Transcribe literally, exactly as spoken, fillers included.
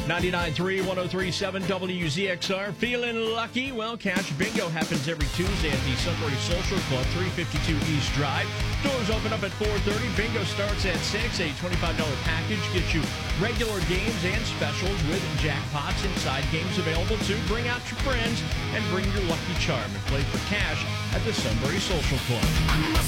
ninety-nine point three, one oh three point seven W Z X R. Feeling lucky? Well, Cash Bingo happens every Tuesday at the Sunbury Social Club, three fifty-two East Drive. Doors open up at four thirty. Bingo starts at six. A twenty-five dollars package gets you regular games and specials with jackpots and side games available too. Bring out your friends and bring your lucky charm and play for cash at the Sunbury Social Club.